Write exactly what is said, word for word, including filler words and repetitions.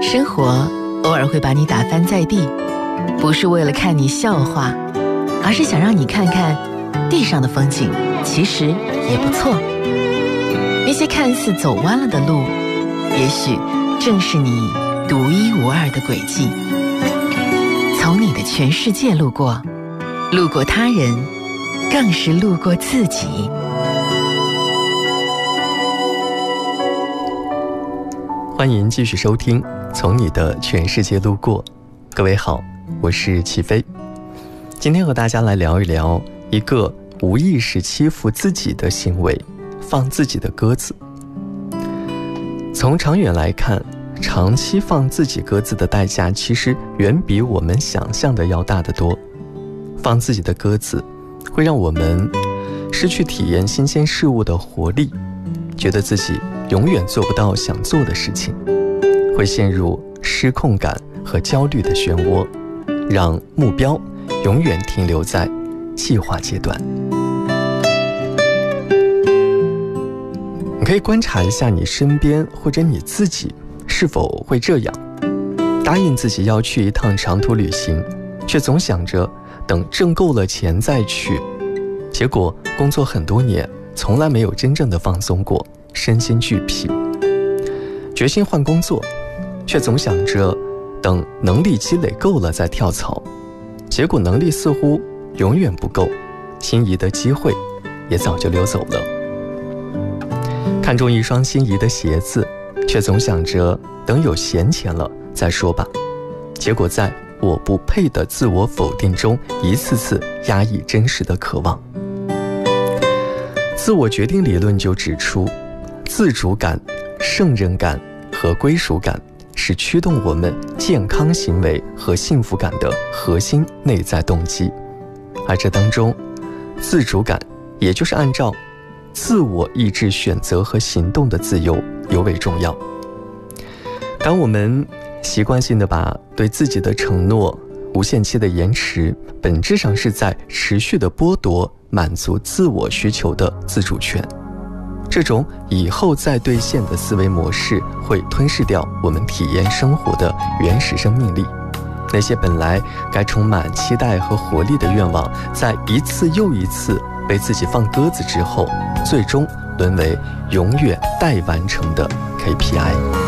生活偶尔会把你打翻在地，不是为了看你笑话，而是想让你看看地上的风景其实也不错。那些看似走弯了的路，也许正是你独一无二的轨迹。从你的全世界路过，路过他人，更是路过自己。 欢迎继续收听从你的全世界路过。各位好，我是齐飞。今天和大家来聊一聊一个无意识欺负自己的行为，放自己的鸽子。从长远来看，长期放自己鸽子的代价其实远比我们想象的要大得多。放自己的鸽子会让我们失去体验新鲜事物的活力，觉得自己永远做不到想做的事情，会陷入失控感和焦虑的漩涡，让目标永远停留在计划阶段。你可以观察一下你身边或者你自己是否会这样，答应自己要去一趟长途旅行，却总想着等挣够了钱再去，结果工作很多年从来没有真正的放松过，身心俱疲。决心换工作，却总想着等能力积累够了再跳槽，结果能力似乎永远不够，心仪的机会也早就溜走了。看中一双心仪的鞋子，却总想着等有闲钱了再说吧，结果在我不配的自我否定中一次次压抑真实的渴望。自我决定理论就指出，自主感、胜任感和归属感是驱动我们健康行为和幸福感的核心内在动机，而这当中，自主感也就是按照自我意志选择和行动的自由尤为重要。当我们习惯性的把对自己的承诺无限期的延迟，本质上是在持续的剥夺满足自我需求的自主权。这种以后再兑现的思维模式会吞噬掉我们体验生活的原始生命力。那些本来该充满期待和活力的愿望，在一次又一次被自己放鸽子之后，最终沦为永远待完成的 K P I。